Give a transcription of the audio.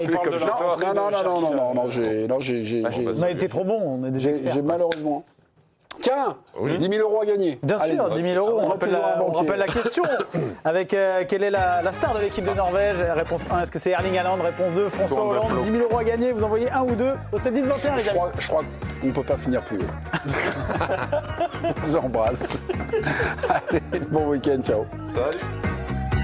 on parle de l'entrée Non, On a été trop bon, on est déjà experts. j'ai malheureusement. Tiens, 10 000 euros à gagner. Bien sûr, 10 000 euros, on rappelle la question. Avec quelle est la star de l'équipe de Norvège? Réponse 1, est-ce que c'est Erling Haaland? Réponse 2, François Hollande. 10 000 euros à gagner, vous envoyez 1 ou 2 au 7 10 21 les amis. Je crois qu'on ne peut pas finir plus haut. Je vous embrasse. Allez, bon week-end, ciao. Salut.